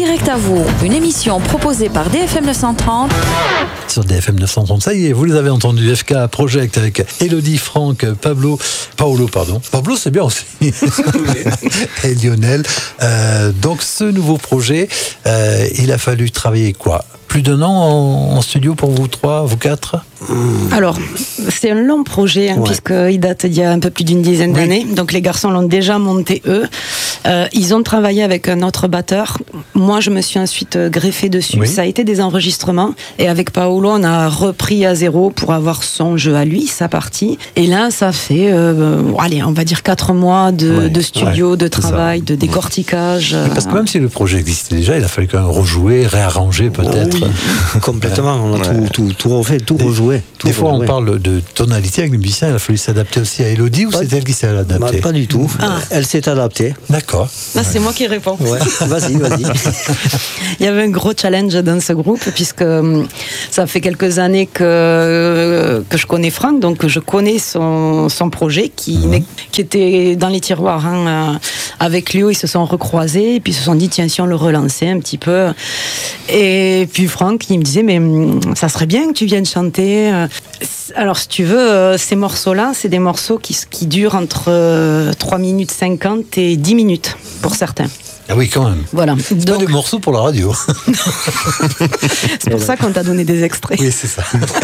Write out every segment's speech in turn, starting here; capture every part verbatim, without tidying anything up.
Direct à vous, une émission proposée par D F M neuf cent trente. Sur D F M neuf cent trente, ça y est, vous les avez entendus, F K Project avec Elodie, Franck, Pablo, Paolo, pardon. Pablo, c'est bien aussi. Et Lionel. Euh, donc, ce nouveau projet, euh, il a fallu travailler quoi ? Plus d'un an en, en studio pour vous trois, vous quatre ? Alors, c'est un long projet, hein, ouais. puisqu'il date d'il y a un peu plus d'une dizaine oui. d'années. Donc, les garçons l'ont déjà monté, eux. Euh, ils ont travaillé avec un autre batteur. Moi, je me suis ensuite greffée dessus. Oui. Ça a été des enregistrements. Et avec Paolo, on a repris à zéro pour avoir son jeu à lui, sa partie. Et là, ça fait, euh, allez, on va dire quatre mois de, ouais. de studio, ouais. de travail, de décortiquage. Mais parce que même si le projet existait déjà, il a fallu quand même rejouer, réarranger peut-être. Oui. Complètement, on a ouais. tout, tout, tout refait, tout rejoué. Tout Des fois, rejoué. on parle de tonalité avec les musiciens, il a fallu s'adapter aussi à Elodie ou pas, c'est elle qui s'est adaptée ? Pas, pas du tout, ah. elle s'est adaptée. D'accord. Là, c'est moi qui réponds. Ouais. Vas-y, vas-y. Il y avait un gros challenge dans ce groupe, puisque ça fait quelques années que, que je connais Franck, donc je connais son, son projet qui, mmh. qui était dans les tiroirs. Hein. Avec Léo, ils se sont recroisés, et puis ils se sont dit, tiens, si on le relançait un petit peu. Et puis Franck, il me disait, mais ça serait bien que tu viennes chanter. Alors, si tu veux, ces morceaux-là, c'est des morceaux qui, qui durent entre trois minutes cinquante et dix minutes, pour certains. Ah oui, quand même. Voilà. C'est Donc... pas des morceaux pour la radio. C'est pour ça qu'on t'a donné des extraits. Oui, c'est ça.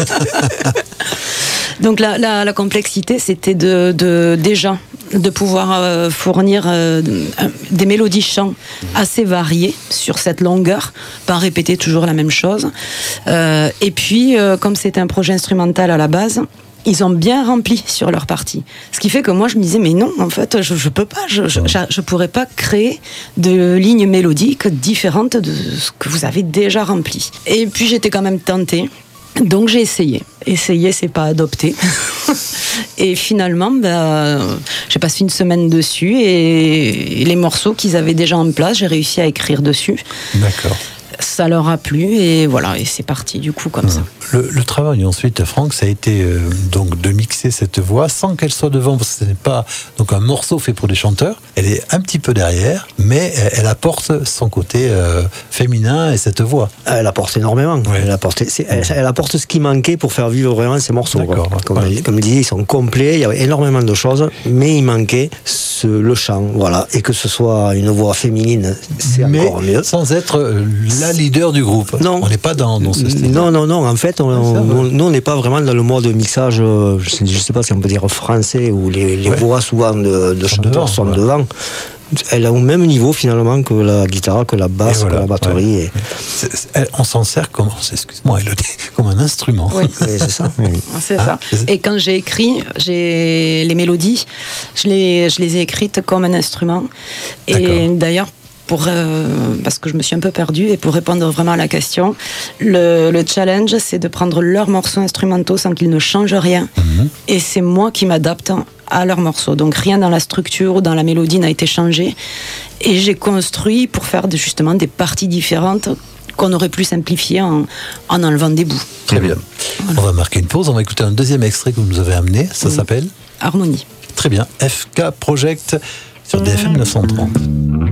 Donc la, la, la complexité, c'était de, de déjà de pouvoir euh, fournir euh, des mélodies chants assez variées sur cette longueur, pas répéter toujours la même chose. Euh, et puis, euh, comme c'était un projet instrumental à la base, ils ont bien rempli sur leur partie. Ce qui fait que moi, je me disais, mais non, en fait, je, je peux pas, je, je, je pourrais pas créer de lignes mélodiques différentes de ce que vous avez déjà rempli. Et puis, j'étais quand même tentée. Donc, j'ai essayé. Essayer, c'est pas adopter. Et finalement, bah, j'ai passé une semaine dessus et les morceaux qu'ils avaient déjà en place, j'ai réussi à écrire dessus. D'accord. Ça leur a plu et voilà, et c'est parti du coup comme mmh. ça. Le, le travail ensuite, Franck, ça a été euh, donc de mixer cette voix sans qu'elle soit devant, parce que ce n'est pas donc un morceau fait pour des chanteurs. Elle est un petit peu derrière, mais elle, elle apporte son côté euh, féminin et cette voix. Elle apporte énormément. Ouais. Elle, apporte, c'est, elle, elle apporte ce qui manquait pour faire vivre vraiment ces morceaux. D'accord. Comme, Ouais. comme je disais, ils sont complets. Il y avait énormément de choses, mais il manquait ce, le chant, voilà, et que ce soit une voix féminine, c'est mais encore mieux. Sans être euh, la leader du groupe. Non. On n'est pas dans, dans ce style. Non, non, non. En fait, on, on, on, nous, on n'est pas vraiment dans le mode mixage, euh, je ne sais pas si on peut dire français, où les, les ouais. voix souvent de, de chanteurs devant, sont ouais. devant. Elle est au même niveau finalement que la guitare, que la basse, voilà, que la batterie. Ouais. Et... C'est, c'est, elle, on s'en sert comme, excuse-moi, Elodie, comme un instrument. Oui, oui c'est ça. Oui. C'est ah, ça. Et quand j'ai écrit, j'ai les mélodies, je les, je les ai écrites comme un instrument. Et D'accord. d'ailleurs, pour, euh, parce que je me suis un peu perdue, et pour répondre vraiment à la question, le, le challenge, c'est de prendre leurs morceaux instrumentaux sans qu'ils ne changent rien. Mm-hmm. Et c'est moi qui m'adapte à leurs morceaux. Donc rien dans la structure ou dans la mélodie n'a été changé. Et j'ai construit pour faire de, justement des parties différentes qu'on aurait pu simplifier en, en enlevant des bouts. Très bien. Voilà. On va marquer une pause. On va écouter un deuxième extrait que vous nous avez amené. Ça oui. s'appelle Harmonie. Très bien. F K Project sur D F M neuf cent trente.